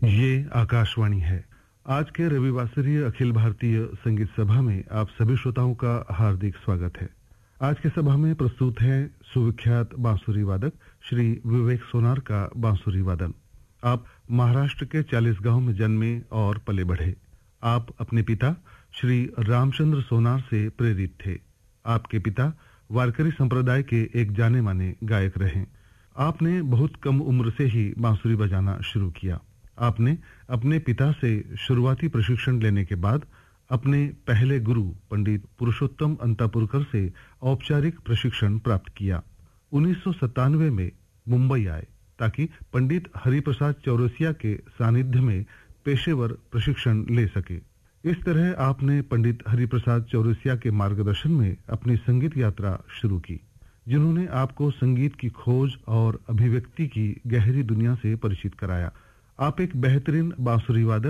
ये आकाशवाणी है। आज के रविवासरीय अखिल भारतीय संगीत सभा में आप सभी श्रोताओं का हार्दिक स्वागत है। आज के सभा में प्रस्तुत है सुविख्यात बांसुरी वादक श्री विवेक सोनार का बांसुरी वादन। आप महाराष्ट्र के 40 गांव में जन्मे और पले बढ़े। आप अपने पिता श्री रामचंद्र सोनार से प्रेरित थे। आपके पिता वारकरी संप्रदाय के एक जाने माने गायक रहे। आपने बहुत कम उम्र से ही बांसुरी बजाना शुरू किया। आपने अपने पिता से शुरुआती प्रशिक्षण लेने के बाद अपने पहले गुरु पंडित पुरुषोत्तम अंतापुरकर से औपचारिक प्रशिक्षण प्राप्त किया। 1997 में मुंबई आए ताकि पंडित हरिप्रसाद चौरसिया के सानिध्य में पेशेवर प्रशिक्षण ले सके। इस तरह आपने पंडित हरिप्रसाद चौरसिया के मार्गदर्शन में अपनी संगीत यात्रा शुरू की, जिन्होंने आपको संगीत की खोज और अभिव्यक्ति की गहरी दुनिया से परिचित कराया। आप एक बेहतरीन बांसुरी वादक